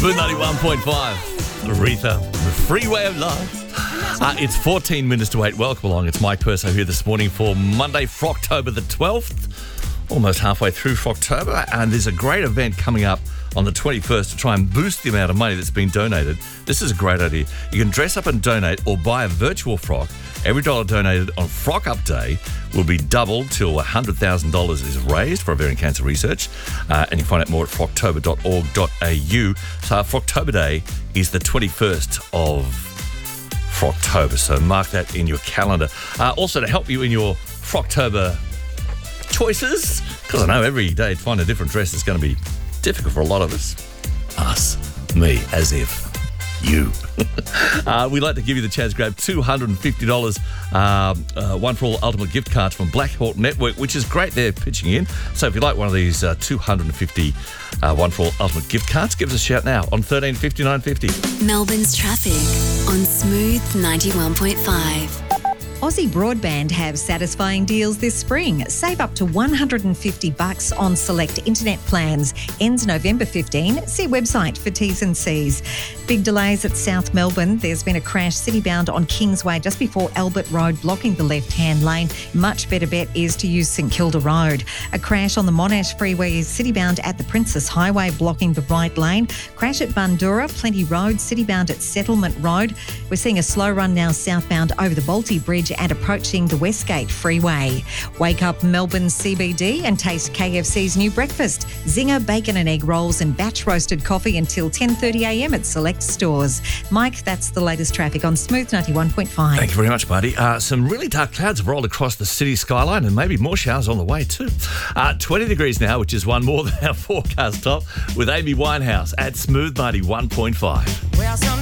Smooth 91.5. Aretha, the freeway of love. It's 14 minutes to 8. Welcome along. It's Mike Perso here this morning for Monday, Frocktober the 12th. Almost halfway through Frocktober, and there's a great event coming up on the 21st to try and boost the amount of money that's been donated. This is a great idea. You can dress up and donate or buy a virtual frock. Every dollar donated on Frock Up Day will be doubled till $100,000 is raised for ovarian cancer research. And you can find out more at frocktober.org.au. So Frocktober Day is the 21st of Frocktober, so mark that in your calendar. Also, to help you in your Frocktober choices, because I know every day to find a different dress is going to be difficult for a lot of us. Us, me, as if you. We'd like to give you the chance to grab $250 One for All Ultimate gift cards from Black Hawk Network, which is great. They're pitching in. So if you'd like one of these 250 One for All Ultimate gift cards, give us a shout now on 13 59 50. Melbourne's traffic on Smooth 91.5. Aussie Broadband have satisfying deals this spring. Save up to $150 on select internet plans. Ends November 15. See website for T's and C's. Big delays at South Melbourne. There's been a crash citybound on Kingsway just before Albert Road, blocking the left-hand lane. Much better bet is to use St Kilda Road. A crash on the Monash Freeway is citybound at the Princess Highway, blocking the right lane. Crash at Bundoora, Plenty Road, citybound at Settlement Road. We're seeing a slow run now southbound over the Balti Bridge and approaching the Westgate Freeway. Wake up Melbourne CBD and taste KFC's new breakfast. Zinger bacon and egg rolls and batch roasted coffee until 10:30am at select stores. Mike, that's the latest traffic on Smooth 91.5. Thank you very much, buddy. Some really dark clouds have rolled across the city skyline and maybe more showers on the way too. 20 degrees now, which is one more than our forecast top, with Amy Winehouse at Smooth 91.5. Well, some